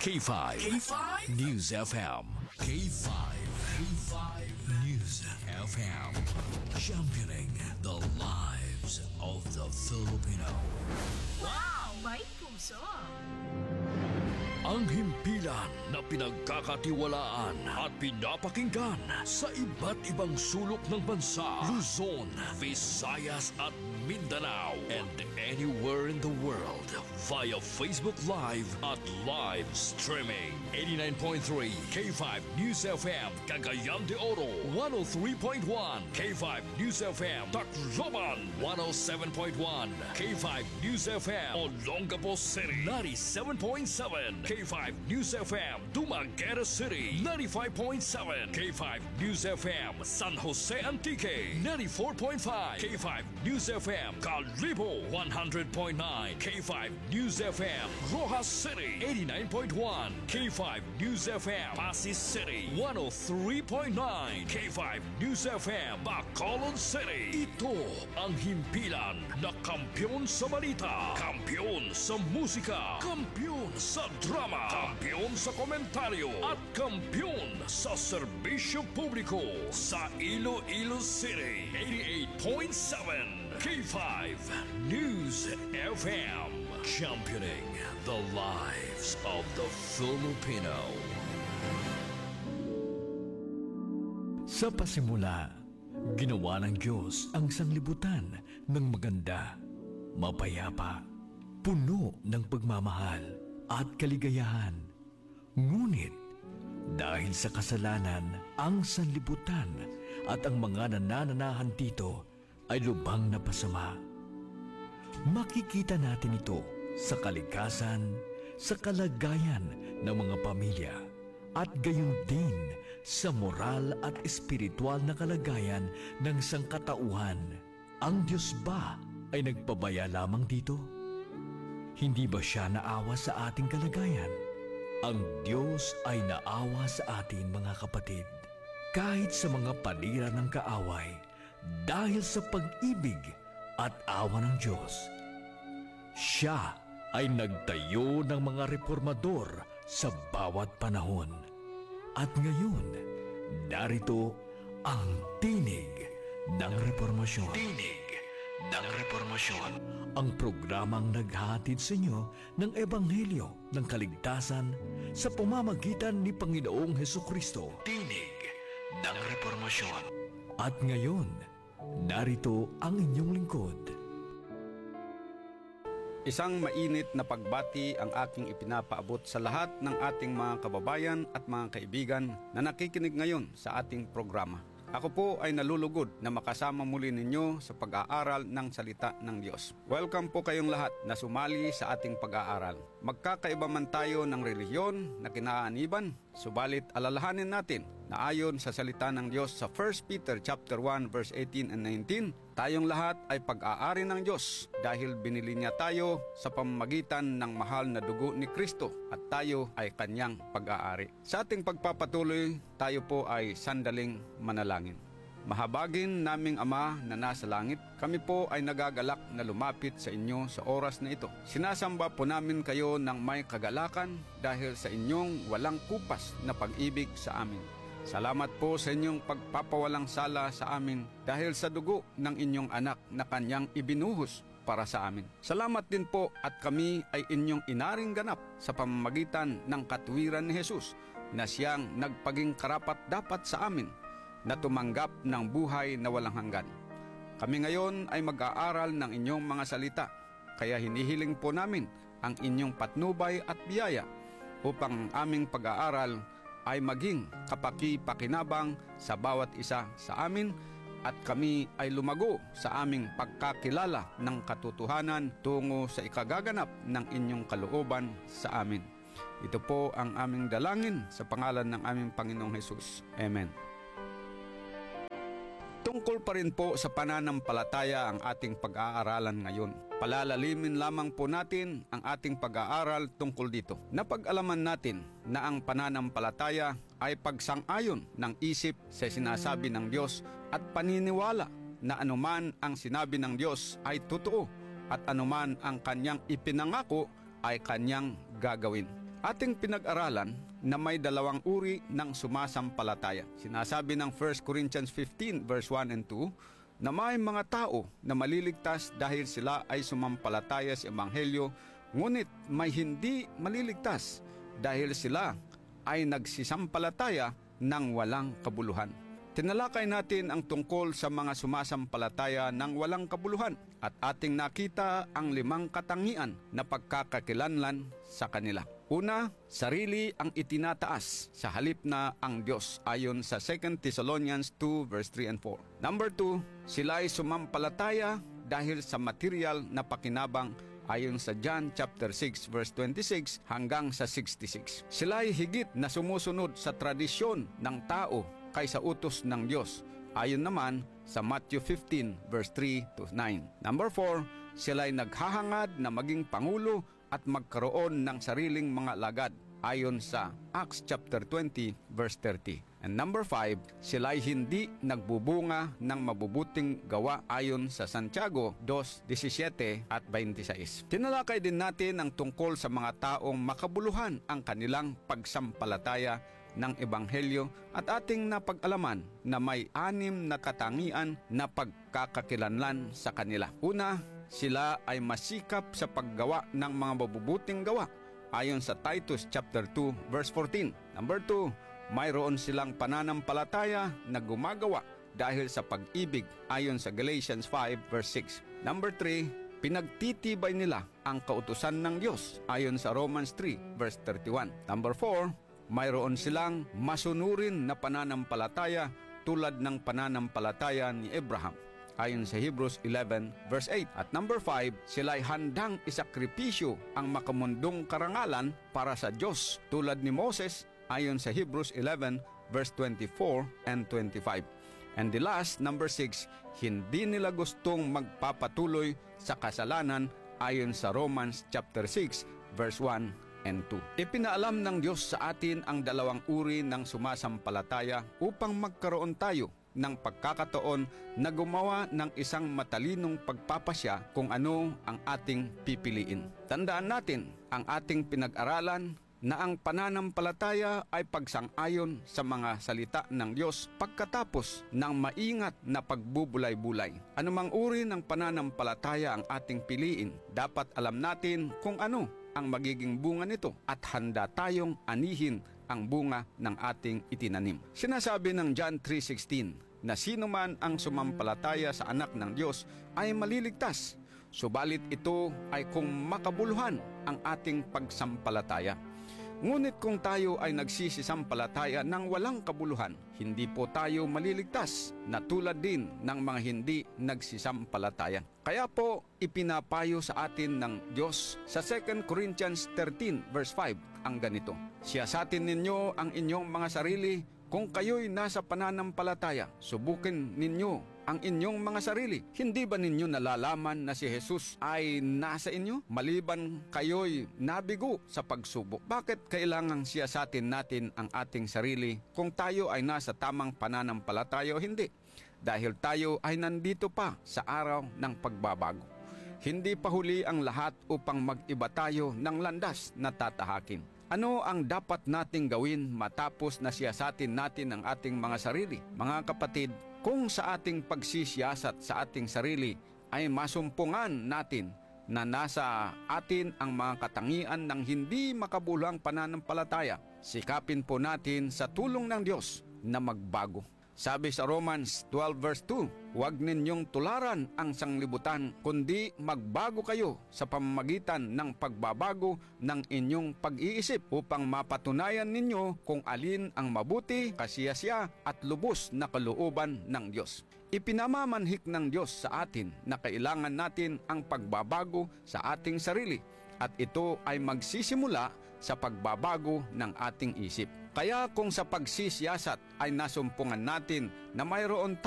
K5. K5 News FM. K5. K5 News FM. Championing the lives of the Filipino. Wow! May puso! Ang himpilan na pinagkakatiwalaan at pinapakinggan sa iba't ibang sulok ng bansa, Luzon, Visayas at Mindanao, and anywhere in the world via Facebook Live at live streaming. 89.3 K5 News FM Cagayan de Oro, 103.1 K5 News FM Tacloban, 107.1 K5 News FM Olongapo City, 97.7 K5 News FM Dumaguete City, 95.7 K5 News FM San Jose Antique, 94.5 K5 News FM Calibo, 100.9 K5 News FM Rojas City, 89.1 K5 News FM Pasig City, 103.9 K5 News FM Bacolod City. Ito ang himpilan na kampiyon sa balita, kampiyon sa musika, kampiyon sa drama, kampiyon sa komentaryo at kampiyon sa serbisyo publiko sa Iloilo City. 88.7 K5 News FM, championing the lives of the Filipino. Sa pasimula, ginawa ng Diyos ang sanglibutan ng maganda, mapayapa, puno ng pagmamahal at kaligayahan. Ngunit, dahil sa kasalanan, ang sanlibutan at ang mga nanananahan dito ay lubhang napasama. Makikita natin ito sa kalikasan, sa kalagayan ng mga pamilya, at gayon din sa moral at espiritual na kalagayan ng sangkatauhan. Ang Diyos ba ay nagpabaya lamang dito? Hindi ba siya naawa sa ating kalagayan? Ang Diyos ay naawa sa atin, mga kapatid, kahit sa mga panira ng kaaway, dahil sa pag-ibig at awa ng Diyos. Siya ay nagtayo ng mga reformador sa bawat panahon. At ngayon, narito ang tinig ng reformasyon. Tinig ng reformasyon. Ang programang naghahatid sa inyo ng Ebanghelyo ng Kaligtasan sa pamamagitan ni Panginoong Hesukristo. Tinig ng reformasyon. At ngayon, narito ang inyong lingkod. Isang mainit na pagbati ang aking ipinapaabot sa lahat ng ating mga kababayan at mga kaibigan na nakikinig ngayon sa ating programa. Ako po ay nalulugod na makasama muli ninyo sa pag-aaral ng salita ng Diyos. Welcome po kayong lahat na sumali sa ating pag-aaral. Magkakaiba man tayo ng relihiyon na kinaaniban, subalit alalahanin natin na ayon sa salita ng Diyos sa 1 Peter chapter 1 verse 18 and 19, tayong lahat ay pag-aari ng Diyos dahil binili niya tayo sa pamamagitan ng mahal na dugo ni Kristo at tayo ay kanyang pag-aari. Sa ating pagpapatuloy, tayo po ay sandaling manalangin. Mahabagin naming Ama na nasa langit, kami po ay nagagalak na lumapit sa inyo sa oras na ito. Sinasamba po namin kayo ng may kagalakan dahil sa inyong walang kupas na pag-ibig sa amin. Salamat po sa inyong pagpapawalang sala sa amin dahil sa dugo ng inyong anak na kanyang ibinuhos para sa amin. Salamat din po at kami ay inyong inaring ganap sa pamamagitan ng katuwiran ni Jesus na siyang nagpaging karapat-dapat sa amin na tumanggap ng buhay na walang hanggan. Kami ngayon ay mag-aaral ng inyong mga salita, kaya hinihiling po namin ang inyong patnubay at biyaya upang ang aming pag-aaral ay maging kapaki-pakinabang sa bawat isa sa amin at kami ay lumago sa aming pagkakilala ng katotohanan tungo sa ikagaganap ng inyong kalooban sa amin. Ito po ang aming dalangin sa pangalan ng aming Panginoong Hesus. Amen. Tungkol pa rin po sa pananampalataya ang ating pag-aaralan ngayon. Palalalimin lamang po natin ang ating pag-aaral tungkol dito. Napag-alaman natin na ang pananampalataya ay pagsang-ayon ng isip sa sinasabi ng Diyos at paniniwala na anuman ang sinabi ng Diyos ay totoo at anuman ang kanyang ipinangako ay kanyang gagawin. Ating pinag-aralan na may dalawang uri ng sumasampalataya. Sinasabi ng 1 Corinthians 15 verse 1 and 2 na may mga tao na maliligtas dahil sila ay sumampalataya sa Ebanghelyo, ngunit may hindi maliligtas dahil sila ay nagsisampalataya ng walang kabuluhan. Tinalakay natin ang tungkol sa mga sumasampalataya ng walang kabuluhan at ating nakita ang 5 katangian na pagkakakilanlan sa kanila. Una, sarili ang itinataas sa halip na ang Diyos ayon sa 2 Thessalonians 2 verse 3 and 4. Number 2, sila ay sumampalataya dahil sa material na pakinabang ayon sa John chapter 6 verse 26 hanggang sa 66. Sila ay higit na sumusunod sa tradisyon ng tao kaysa utos ng Diyos, ayon naman sa Matthew 15 verse 3 to 9. Number 4, sila ay naghahangad na maging pangulo at magkaroon ng sariling mga alagad, ayon sa Acts chapter 20 verse 30. And number 5, sila ay hindi nagbubunga ng mabubuting gawa ayon sa Santiago 2:17 at 26. Tinalakay din natin ang tungkol sa mga taong makabuluhan ang kanilang pagsampalataya ng Ebanghelyo at ating napag-alaman na may 6 na katangian na pagkakakilanlan sa kanila. Una, sila ay masikap sa paggawa ng mga mabubuting gawa ayon sa Titus chapter 2 verse 14. Number 2, mayroon silang pananampalataya na gumagawa dahil sa pag-ibig ayon sa Galatians 5 verse 6. Number 3, pinagtitibay nila ang kautusan ng Diyos ayon sa Romans 3 verse 31. Number 4, mayroon silang masunurin na pananampalataya tulad ng pananampalataya ni Abraham ayon sa Hebrews 11 verse 8. At number 5, sila ay handang isakripisyo ang makamundong karangalan para sa Diyos tulad ni Moses ayon sa Hebrews 11 verse 24 and 25. And the last, number 6, hindi nila gustong magpapatuloy sa kasalanan ayon sa Romans chapter 6 verse 1 and 2. Ipinaalam ng Diyos sa atin ang dalawang uri ng sumasampalataya upang magkaroon tayo ng pagkakataon na gumawa ng isang matalinong pagpapasya kung ano ang ating pipiliin. Tandaan natin ang ating pinag-aralan na ang pananampalataya ay pagsang-ayon sa mga salita ng Diyos pagkatapos ng maingat na pagbubulay-bulay. Anumang uri ng pananampalataya ang ating piliin, dapat alam natin kung ano ang magiging bunga nito at handa tayong anihin ang bunga ng ating itinanim. Sinasabi ng John 3:16 na sino man ang sumampalataya sa anak ng Diyos ay maliligtas, subalit ito ay kung makabuluhan ang ating pagsampalataya. Ngunit kung tayo ay nagsisisampalataya ng walang kabuluhan, hindi po tayo maliligtas na tulad din ng mga hindi nagsisampalataya. Kaya po ipinapayo sa atin ng Diyos sa 2 Corinthians 13 verse 5 ang ganito: siyasatin ninyo ang inyong mga sarili kung kayo'y nasa pananampalataya. Subukin ninyo ang inyong mga sarili. Hindi ba ninyo nalalaman na si Jesus ay nasa inyo? Maliban kayo'y nabigo sa pagsubok. Bakit kailangang siyasatin natin ang ating sarili kung tayo ay nasa tamang pananampalataya o hindi? Dahil tayo ay nandito pa sa araw ng pagbabago. Hindi pa huli ang lahat upang mag-iba tayo ng landas na tatahakin. Ano ang dapat nating gawin matapos na siyasatin natin ang ating mga sarili? Mga kapatid, kung sa ating pagsisiyasat sa ating sarili ay masumpungan natin na nasa atin ang mga katangian ng hindi makabuluhang pananampalataya, sikapin po natin sa tulong ng Diyos na magbago. Sabi sa Romans 12 verse 2, huwag ninyong tularan ang sanglibutan, kundi magbago kayo sa pamamagitan ng pagbabago ng inyong pag-iisip upang mapatunayan ninyo kung alin ang mabuti, kasiyasya at lubos na kalooban ng Diyos. Ipinamamanhik ng Diyos sa atin na kailangan natin ang pagbabago sa ating sarili at ito ay magsisimula sa pagbabago ng ating isip. Kaya kung sa pagsisiyasat ay nasumpungan natin na mayroon